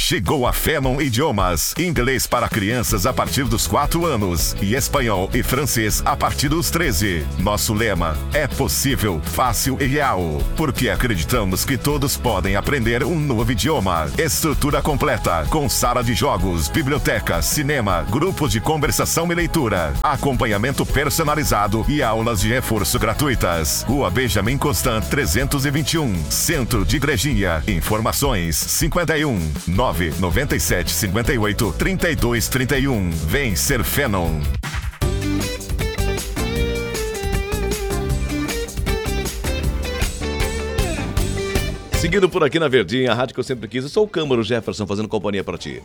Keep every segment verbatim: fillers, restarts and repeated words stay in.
Chegou a Phenom Idiomas. Inglês para crianças a partir dos quatro anos e espanhol e francês a partir dos treze. Nosso lema é possível, fácil e real, porque acreditamos que todos podem aprender um novo idioma. Estrutura completa, com sala de jogos, biblioteca, cinema, grupos de conversação e leitura, acompanhamento personalizado e aulas de reforço gratuitas. Rua Benjamin Constant trezentos e vinte e um, Centro de Igrejinha. Informações cinquenta e um, nove noventa e sete, cinquenta e oito, trinta e dois, trinta e um. Vem ser Phenom. Seguindo por aqui na Verdinha, a rádio que eu sempre quis. Eu sou o Câmara Jefferson, fazendo companhia pra ti.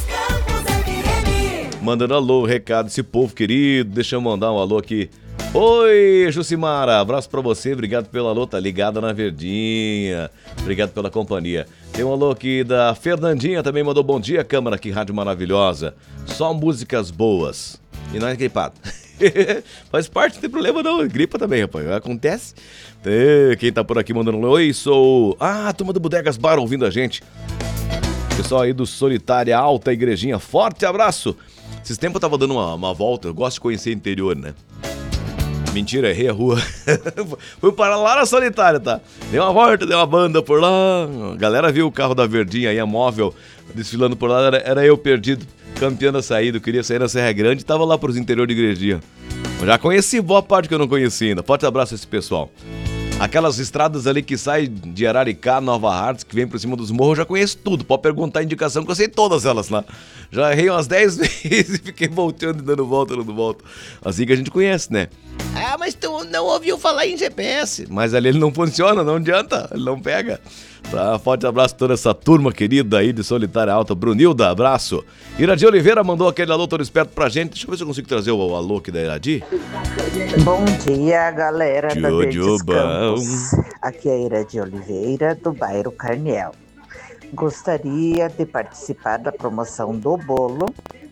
Mandando alô, recado, esse povo querido. Deixa eu mandar um alô aqui. Oi, Jucimara, abraço pra você, obrigado pelo alô, tá ligada na Verdinha. Obrigado pela companhia. Tem um alô aqui da Fernandinha, também mandou bom dia, Câmara, que rádio maravilhosa. Só músicas boas. E não é gripado. Faz parte, não tem problema não, gripa também, rapaz, acontece. Quem tá por aqui mandando um oi, sou... Ah, a turma do Bodegas Bar ouvindo a gente. Pessoal aí do Solitária Alta Igrejinha, forte abraço. Esses tempos eu tava dando uma, uma volta, eu gosto de conhecer interior, né? Mentira, errei a rua. Fui parar lá na Solitária, tá? Dei uma volta, dei uma banda por lá. A galera viu o carro da Verdinha aí, a móvel, desfilando por lá. Era, era eu perdido, campeão da saída. Queria sair na Serra Grande e tava lá pros interior de Igrejinha. Já conheci boa parte que eu não conhecia ainda. Forte abraço a esse pessoal. Aquelas estradas ali que saem de Araricá, Nova Hartz, que vem por cima dos morros, eu já conheço tudo. Pode perguntar a indicação que eu sei todas elas lá. Já errei umas dez vezes e fiquei voltando e dando volta, dando volta. Assim que a gente conhece, né? Ah, mas tu não ouviu falar em G P S. Mas ali ele não funciona, não adianta, ele não pega. Tá, forte abraço a toda essa turma querida aí de Solitária Alta. Brunilda, abraço. Iradi Oliveira mandou aquele alô todo esperto pra gente. Deixa eu ver se eu consigo trazer o alô aqui da Iradi. Bom dia, galera da Verdes bom. Campos. Aqui é a Iradi Oliveira, do bairro Carniel. Gostaria de participar da promoção do bolo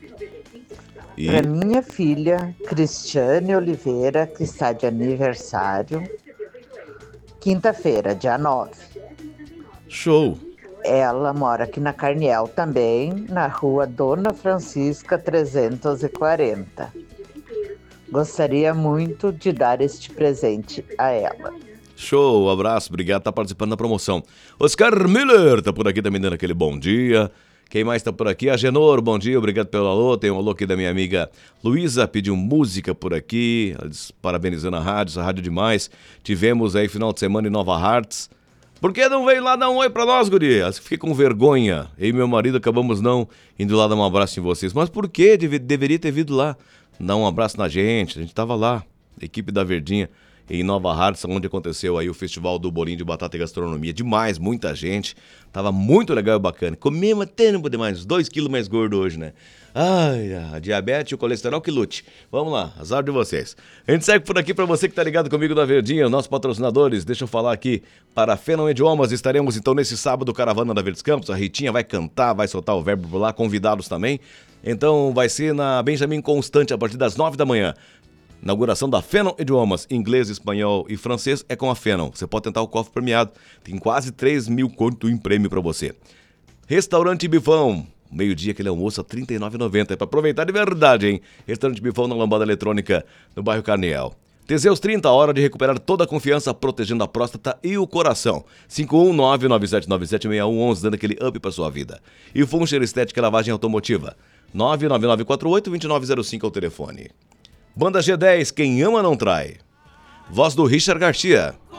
e... para minha filha, Cristiane Oliveira, que está de aniversário, quinta-feira, dia nove. Show! Ela mora aqui na Carniel também, na rua Dona Francisca trezentos e quarenta. Gostaria muito de dar este presente a ela. Show, abraço, obrigado por estar participando da promoção. Oscar Miller tá por aqui também dando aquele bom dia. Quem mais tá por aqui? A Genor, bom dia, obrigado pelo alô. Tem um alô aqui da minha amiga Luísa, pediu música por aqui, parabenizando a rádio, essa rádio demais. Tivemos aí final de semana em Nova Hartz. Por que não veio lá dar um oi pra nós, guri? Fiquei com vergonha. Eu e meu marido acabamos não indo lá dar um abraço em vocês. Mas por que? Deve, deveria ter vindo lá dar um abraço na gente. A gente tava lá, equipe da Verdinha, em Nova Hartz, onde aconteceu aí o Festival do Bolinho de Batata e Gastronomia. Demais, muita gente. Tava muito legal e bacana. Comemos até não poder mais, dois quilos mais gordo hoje, né? Ai, a diabetes e o colesterol que lute. Vamos lá, azar de vocês. A gente segue por aqui para você que tá ligado comigo na Verdinha, nossos patrocinadores. Deixa eu falar aqui para a Phenom Idiomas. Estaremos então nesse sábado, Caravana da Verdes Campos. A Ritinha vai cantar, vai soltar o verbo por lá, convidados também. Então vai ser na Benjamin Constant a partir das nove da manhã. Inauguração da Phenom Idiomas, inglês, espanhol e francês é com a Phenom. Você pode tentar o cofre premiado, tem quase três mil conto em prêmio para você. Restaurante Bifão, meio-dia aquele almoço a trinta e nove reais e noventa centavos, é para aproveitar de verdade, hein? Restaurante Bifão na Lambada Eletrônica, no bairro Carniel. Teseus trinta, hora de recuperar toda a confiança, protegendo a próstata e o coração. cinco um nove, nove sete nove sete, seis um um um, dando aquele up para sua vida. E Funcher Estética e Lavagem Automotiva, nove nove nove quatro oito, dois nove zero cinco é o telefone. Banda G dez, quem ama não trai. Voz do Richard Garcia.